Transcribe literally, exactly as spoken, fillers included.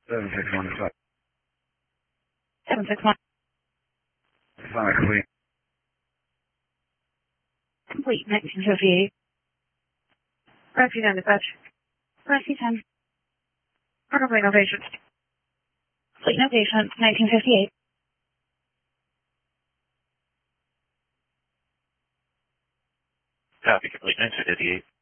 seven six one five. seven six one. Five complete. Complete, nineteen fifty-eight. Rescue ten dispatch. Rescue ten. Complete no patient. Complete no patient, nineteen fifty-eight. Copy, complete nineteen fifty-eight.